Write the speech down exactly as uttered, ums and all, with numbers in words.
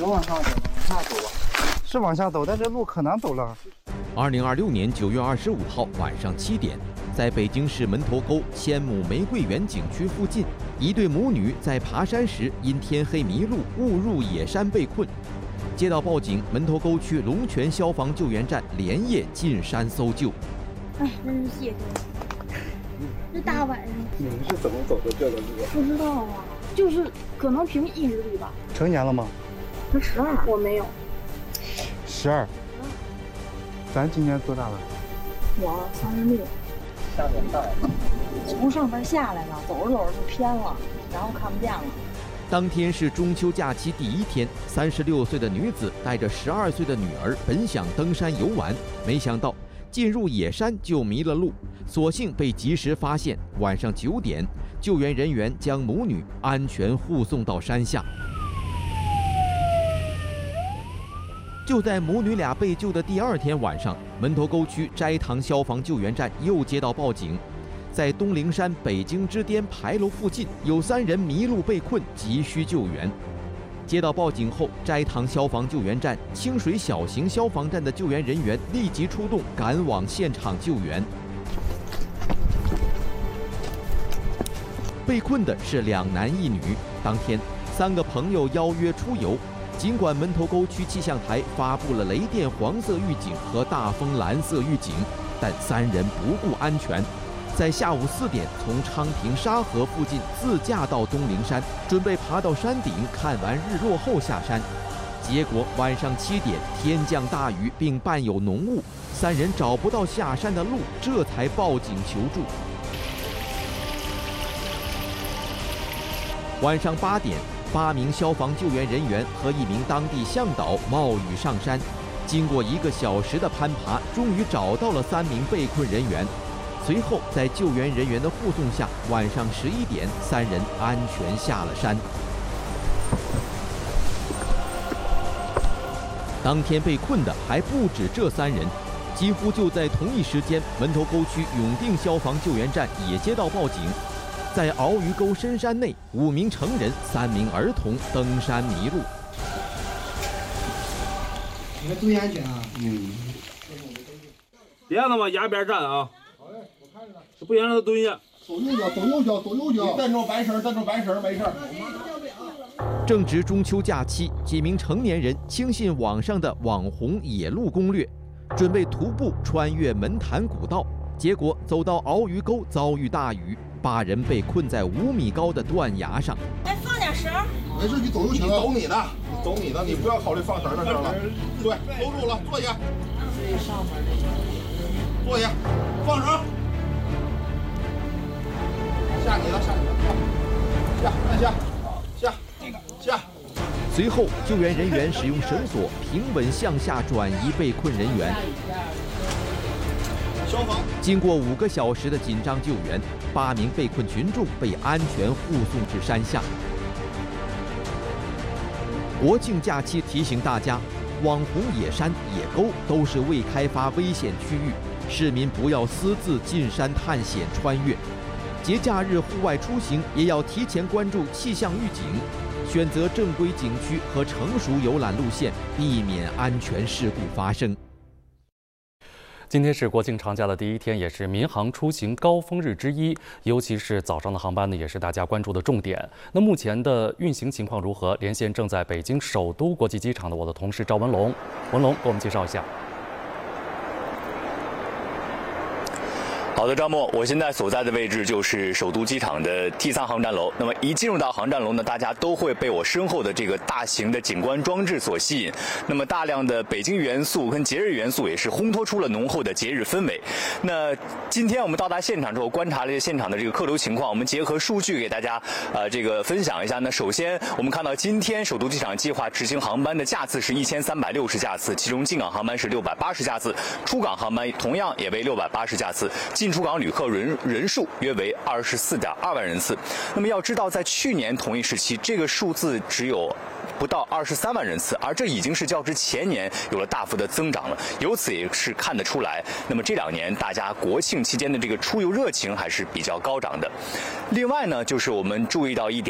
能往上走，往下走啊。是往下走，但这路可难走了。 二零二六年九月二十五号晚上七点，在北京市门头沟千亩玫瑰园景区附近，一对母女在爬山时因天黑迷路，误入野山被困。接到报警，门头沟区龙泉消防救援站连夜进山搜救。 哎，真是谢谢你。这大晚上， 你们是怎么走的这个路？ 不知道啊，就是可能凭意志力吧。 成年了吗？ 他十二，我没有。 十二。咱今年多大了？ 我三十六。 下年大了。 从上边下来了，走着走着就偏了，然后看不见了。 当天是中秋假期第一天，三十六岁的女子带着十二岁的女儿，本想登山游玩，没想到进入野山就迷了路，所幸被及时发现。晚上九点，救援人员将母女安全护送到山下。就在母女俩被救的第二天晚上，门头沟区斋堂消防救援站又接到报警，在东陵山北京之巅牌楼附近有三人迷路被困，急需救援。接到报警后，斋堂消防救援站、清水小型消防站的救援人员立即出动，赶往现场救援。被困的是两男一女。当天，三个朋友邀约出游。尽管门头沟区气象台发布了雷电黄色预警和大风蓝色预警，但三人不顾安全，在下午四点从昌平沙河附近自驾到东陵山，准备爬到山顶看完日落后下山。结果晚上七点天降大雨，并伴有浓雾，三人找不到下山的路，这才报警求助。晚上八点。八名消防救援人员和一名当地向导冒雨上山，经过一个小时的攀爬，终于找到了三名被困人员。随后，在救援人员的护送下，晚上十一点，三人安全下了山。当天被困的还不止这三人，几乎就在同一时间，门头沟区永定消防救援站也接到报警。在鳌鱼沟深山内，五名成人、三名儿童登山迷路。 你们注意安全啊！ 嗯。 别让他往崖边站啊！好嘞，我看着呢。不行，让他蹲下。 走右脚，走右脚，走右脚。站住白绳，站住白绳，没事。 正值中秋假期，几名成年人轻信网上的网红野路攻略，准备徒步穿越门潭古道，结果走到鳌鱼沟遭遇大雨。八人被困在五米高的断崖上。 哎，放点绳。 没事，你走就行。走你的，走你的，你不要考虑放绳的事了。对，搂住了，坐下。 最上面那个。 坐下，放绳。下你了，下你了，下，按下，下，这个下。 随后，救援人员使用绳索平稳向下转移被困人员。经过五个小时的紧张救援，八名被困群众被安全护送至山下。国庆假期提醒大家，网红野山、野沟都是未开发危险区域，市民不要私自进山探险穿越。节假日户外出行也要提前关注气象预警，选择正规景区和成熟游览路线，避免安全事故发生。 今天是国庆长假的第一天，也是民航出行高峰日之一，尤其是早上的航班呢，也是大家关注的重点。那目前的运行情况如何？连线正在北京首都国际机场的我的同事赵文龙，文龙给我们介绍一下。 好的，张默，我现在所在的位置就是首都机场的 T 三航站楼。那么一进入到航站楼呢，大家都会被我身后的这个大型的景观装置所吸引。那么大量的北京元素跟节日元素也是烘托出了浓厚的节日氛围。那今天我们到达现场之后，观察了现场的这个客流情况，我们结合数据给大家呃这个分享一下。那首先我们看到今天首都机场计划执行航班的架次是一千三百六十架次，其中进港航班是六百八十架次，出港航班同样也为六百八十架次。进出港旅客人人数约为二十四点二万人次。那么要知道，在去年同一时期，这个数字只有不到二十三万人次，而这已经是较之前年有了大幅的增长了。由此也是看得出来，那么这两年大家国庆期间的这个出游热情还是比较高涨的。另外呢，就是我们注意到一点。